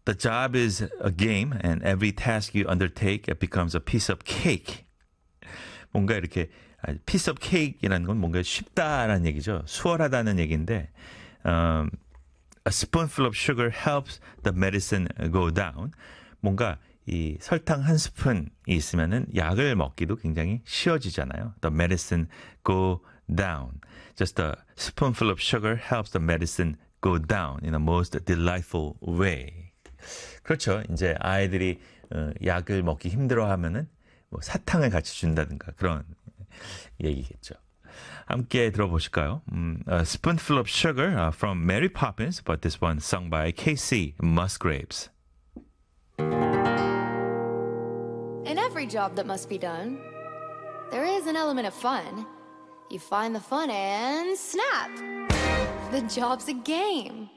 The job is a game and every task you undertake it becomes a piece of cake. 뭔가 이렇게 piece of cake이라는 건 뭔가 쉽다라는 얘기죠. 수월하다는 얘기인데 a spoonful of sugar helps the medicine go down. 뭔가 이 설탕 한 스푼이 있으면은 약을 먹기도 굉장히 쉬워지잖아요. The medicine go down. Just a spoonful of sugar helps the medicine go down in a most delightful way. 그렇죠. 이제 아이들이 약을 먹기 힘들어하면은 뭐 사탕을 같이 준다든가 그런 얘기겠죠. 함께 들어보실까요? A spoonful of sugar from Mary Poppins, but this one sung by Casey Musgraves. In every job that must be done, there is an element of fun. You find the fun and snap! The job's a game.